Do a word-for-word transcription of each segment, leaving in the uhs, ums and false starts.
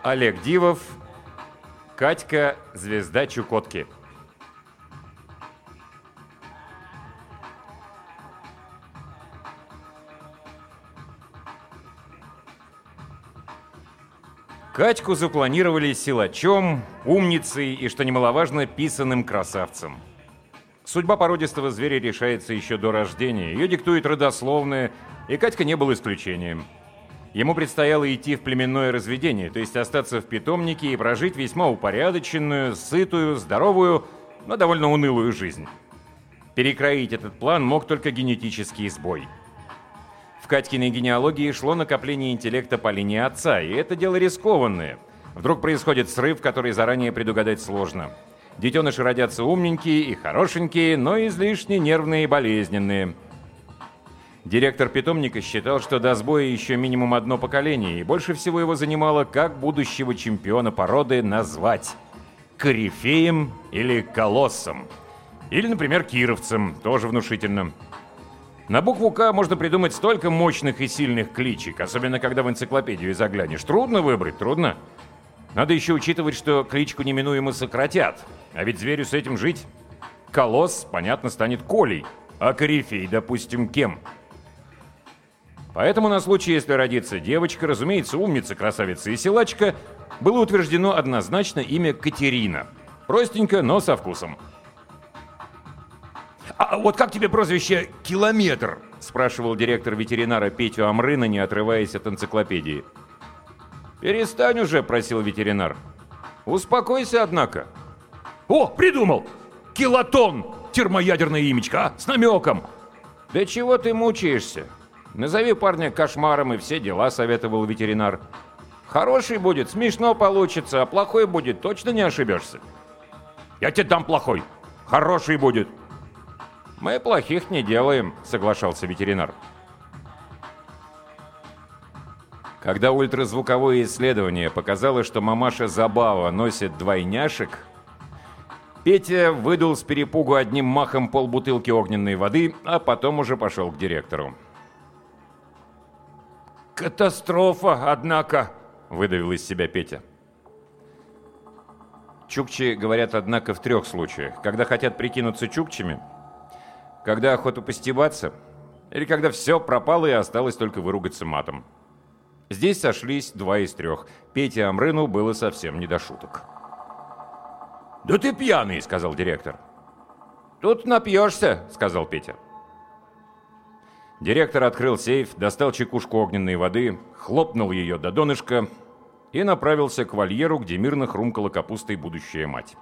Олег Дивов, Катька, звезда Чукотки. Катьку запланировали силачом, умницей и, что немаловажно, писаным красавцем. Судьба породистого зверя решается еще до рождения, ее диктует родословная, и Катька не был исключением. Ему предстояло идти в племенное разведение, то есть остаться в питомнике и прожить весьма упорядоченную, сытую, здоровую, но довольно унылую жизнь. Перекроить этот план мог только генетический сбой. В Катькиной генеалогии шло накопление интеллекта по линии отца, и это дело рискованное. Вдруг происходит срыв, который заранее предугадать сложно. Детеныши родятся умненькие и хорошенькие, но излишне нервные и болезненные. Директор питомника считал, что до сбоя еще минимум одно поколение, и больше всего его занимало, как будущего чемпиона породы назвать. Корифеем или колоссом. Или, например, кировцем, тоже внушительно. На букву «К» можно придумать столько мощных и сильных кличек, особенно когда в энциклопедию заглянешь. Трудно выбрать, трудно. Надо еще учитывать, что кличку неминуемо сократят. А ведь зверю с этим жить. Колосс, понятно, станет Колей, а корифей, допустим, кем? Поэтому на случай, если родится девочка, разумеется, умница, красавица и силачка, было утверждено однозначно имя Катерина. Простенько, но со вкусом. «А вот как тебе прозвище «Километр»?» — спрашивал директор ветеринара Петю Амрына, не отрываясь от энциклопедии. «Перестань уже», — просил ветеринар. «Успокойся, однако». «О, придумал! Килотон! Термоядерное имечко, а? С намеком!» «Да чего ты мучаешься? Назови парня кошмаром и все дела», — советовал ветеринар. «Хороший будет, смешно получится, а плохой будет, точно не ошибешься». «Я тебе дам плохой. Хороший будет». «Мы плохих не делаем», — соглашался ветеринар. Когда ультразвуковое исследование показало, что мамаша Забава носит двойняшек, Петя выдал с перепугу одним махом полбутылки огненной воды, а потом уже пошел к директору. «Катастрофа, однако», — выдавил из себя Петя. Чукчи говорят, однако, в трех случаях. Когда хотят прикинуться чукчами, когда охота постебаться, или когда все пропало и осталось только выругаться матом. Здесь сошлись два из трех. Пете Амрыну было совсем не до шуток. «Да ты пьяный», — сказал директор. «Тут напьешься», — сказал Петя. Директор открыл сейф, достал чекушку огненной воды, хлопнул ее до донышка и направился к вольеру, где мирно хрумкала капустой будущая мать.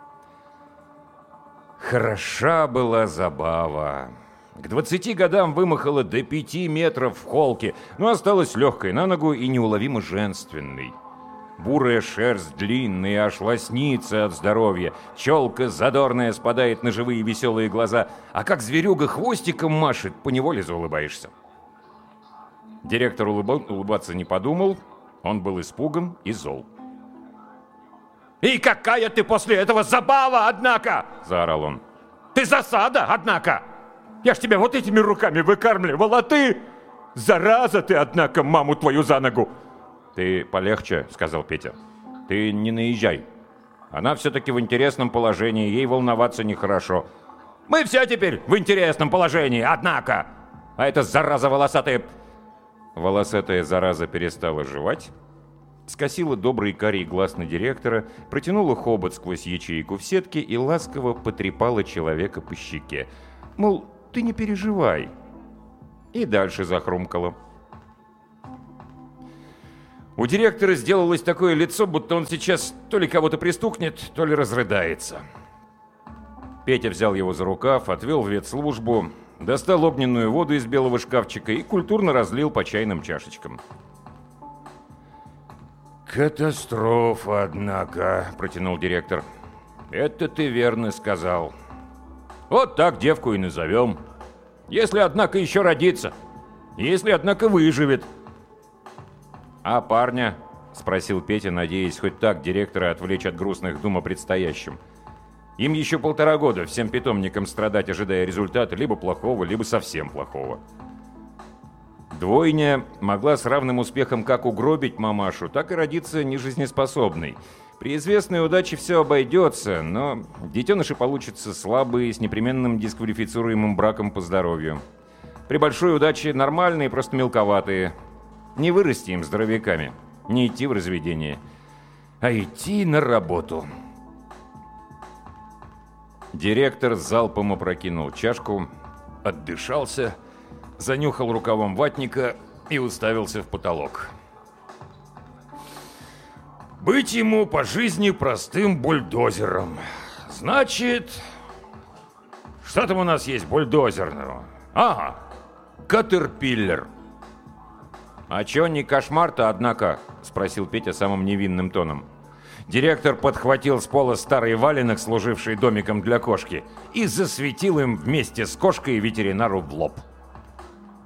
Хороша была Забава. К двадцати годам вымахала до пяти метров в холке, но осталась легкой на ногу и неуловимо женственной. Бурая шерсть длинная, аж лоснится от здоровья, челка задорная спадает на живые веселые глаза, а как зверюга хвостиком машет, поневоле заулыбаешься. Директор улыб... улыбаться не подумал, он был испуган и зол. «И какая ты после этого Забава, однако!» — заорал он. «Ты засада, однако! Я ж тебя вот этими руками выкармливал, а ты... Зараза ты, однако, маму твою за ногу!» «Ты полегче», — сказал Петя. «Ты не наезжай. Она все-таки в интересном положении, ей волноваться нехорошо». «Мы все теперь в интересном положении, однако! А эта зараза волосатая...» Волосатая зараза перестала жевать, скосила добрый карий глаз на директора, протянула хобот сквозь ячейку в сетке и ласково потрепала человека по щеке. Мол, ты не переживай. И дальше захрумкала. У директора сделалось такое лицо, будто он сейчас то ли кого-то пристукнет, то ли разрыдается. Петя взял его за рукав, отвел в ветслужбу, достал огненную воду из белого шкафчика и культурно разлил по чайным чашечкам. «Катастрофа, однако», — протянул директор. «Это ты верно сказал. Вот так девку и назовем. Если, однако, еще родится. Если, однако, выживет». «А парня?» — спросил Петя, надеясь хоть так директора отвлечь от грустных дум о предстоящем. Им еще полтора года всем питомникам страдать, ожидая результата либо плохого, либо совсем плохого. Двойня могла с равным успехом как угробить мамашу, так и родиться нежизнеспособной. При известной удаче все обойдется, но детеныши получатся слабые, с непременным дисквалифицируемым браком по здоровью. При большой удаче нормальные, просто мелковатые. Не вырасти им здоровяками, не идти в разведение, а идти на работу. Директор залпом опрокинул чашку, отдышался, занюхал рукавом ватника и уставился в потолок. Быть ему по жизни простым бульдозером. Значит, что там у нас есть бульдозерного? Ага, катерпиллер. А чё не кошмар-то, однако? Спросил Петя самым невинным тоном. Директор подхватил с пола старый валенок, служивший домиком для кошки, и засветил им вместе с кошкой ветеринару в лоб.